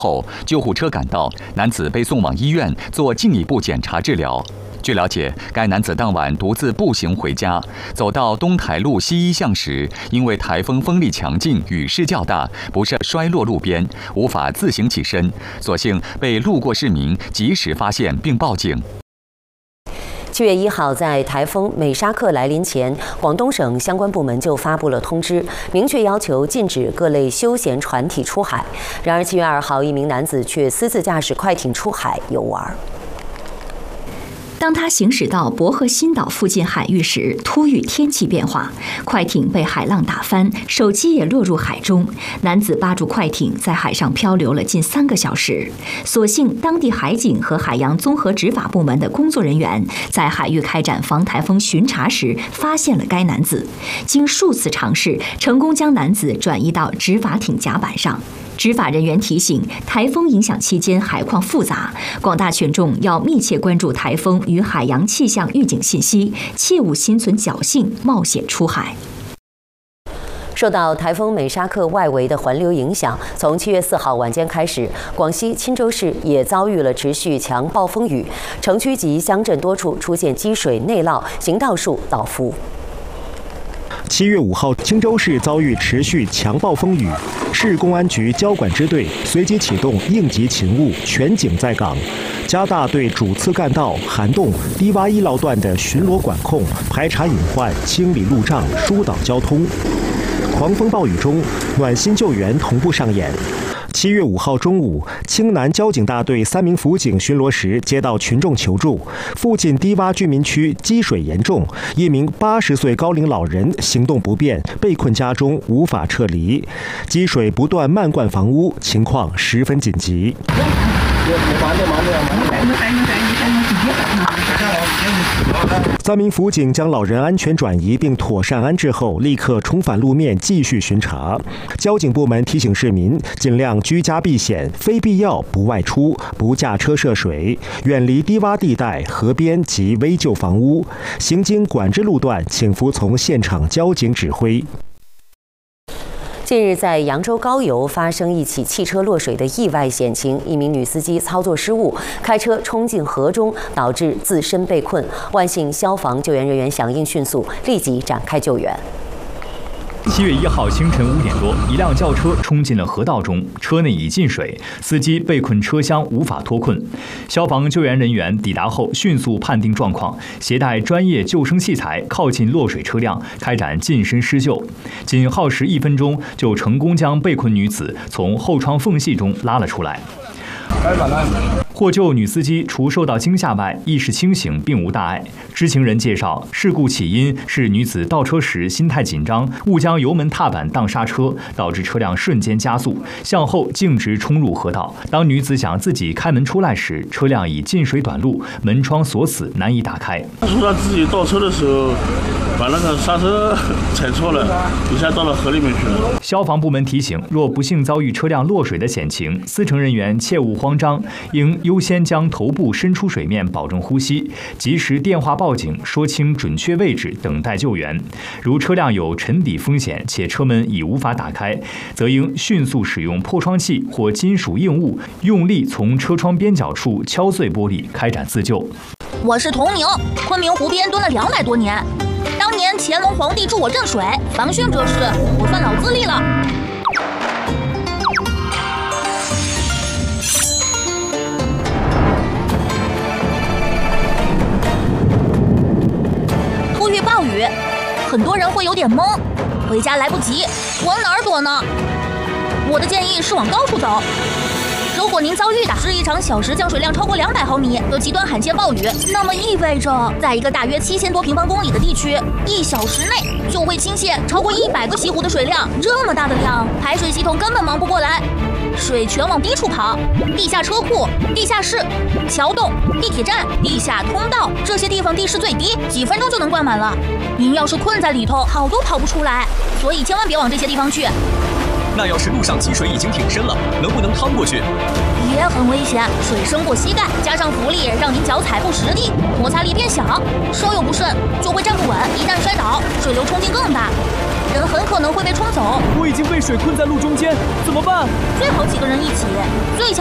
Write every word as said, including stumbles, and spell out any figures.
后，救护车赶到，男子被送往医院做进一步检查治疗。据了解，该男子当晚独自步行回家，走到东台路西一巷时，因为台风风力强劲，雨势较大，不慎摔落路边，无法自行起身，所幸被路过市民及时发现并报警。 七月一号，在台风美沙克来临前，广东省相关部门就发布了通知，明确要求禁止各类休闲船体出海。然而，七月二号，一名男子却私自驾驶快艇出海游玩。 当他行驶到博荷新岛附近海域时，突遇天气变化，快艇被海浪打翻，手机也落入海中。男子扒住快艇，在海上漂流了近三个小时。所幸当地海警和海洋综合执法部门的工作人员在海域开展防台风巡查时，发现了该男子。经数次尝试，成功将男子转移到执法艇甲板上。执法人员提醒，台风影响期间海况复杂，广大群众要密切关注台风与海洋气象预警信息，切勿心存侥幸冒险出海。 受到台风美沙克外围的环流影响，从七月四号晚间开始，广西钦州市也遭遇了持续强暴风雨，城区及乡镇多处出现积水内涝，行道树倒伏。 七月五号，钦州市遭遇持续强暴风雨，市公安局交管支队随即启动应急勤务，全警在岗，加大对主次干道、涵洞、低洼易涝段的巡逻管控，排查隐患，清理路障，疏导交通。狂风暴雨中，暖心救援同步上演。七月五号中午，青南交警大队三名辅警巡逻时接到群众求助，附近低洼居民区积水严重，一名八十岁高龄老人行动不便，被困家中无法撤离，积水不断漫灌房屋，情况十分紧急。三名辅警将老人安全转移并妥善安置后，立刻重返路面继续巡查。交警部门提醒市民尽量居家避险，非必要不外出，不驾车涉水，远离低洼地带、河边及危旧房屋。行经管制路段，请服从现场交警指挥。 近日，在扬州高邮发生一起汽车落水的意外险情，一名女司机操作失误，开车冲进河中，导致自身被困。万幸消防救援人员响应迅速，立即展开救援。 七月一号清晨五点多，一辆轿车冲进了河道中，车内已进水，司机被困车厢无法脱困。消防救援人员抵达后，迅速判定状况，携带专业救生器材靠近落水车辆，开展近身施救。仅耗时一分钟，就成功将被困女子从后窗缝隙中拉了出来。获救女司机除受到惊吓外，意识清醒，并无大碍。知情人介绍，事故起因是女子倒车时心态紧张，误将油门踏板当刹车，导致车辆瞬间加速，向后径直冲入河道。当女子想自己开门出来时，车辆已进水短路，门窗锁死，难以打开。 他说他自己倒车的时候，把那个刹车踩错了，一下到了河里面去了。 消防部门提醒，若不幸遭遇车辆落水的险情，司乘人员切勿慌张，应优先将头部伸出水面，保证呼吸，及时电话报警，说清准确位置，等待救援。如车辆有沉底风险，且车门已无法打开，则应迅速使用破窗器或金属硬物，用力从车窗边角处敲碎玻璃，开展自救。 我是童宁，昆明湖边蹲了两百多年。当年乾隆皇帝助我镇水，防汛这事我算老资历了。突遇暴雨，很多人会有点懵，回家来不及，往哪儿躲呢？我的建议是往高处走。如果您遭遇的是一场小时降水量超过两百毫米的极端罕见暴雨，那么意味着在一个大约七千多平方公里的地区，一小时内就会倾泻超过一百个西湖的水量。这么大的量，排水系统根本忙不过来，水全往低处跑，地下车库、地下室、桥洞、地铁站、地下通道，这些地方地势最低，几分钟就能灌满了。您要是困在里头，跑都跑不出来，所以千万别往这些地方去。 那要是路上积水已经挺深了，能不能趟过去？ 也很危险，水深过膝盖，加上浮力让您脚踩不实地，摩擦力变小，稍有不慎就会站不稳，一旦摔倒，水流冲劲更大。 人很可能会被冲走。 我已经被水困在路中间，怎么办？ 最好几个人一起，最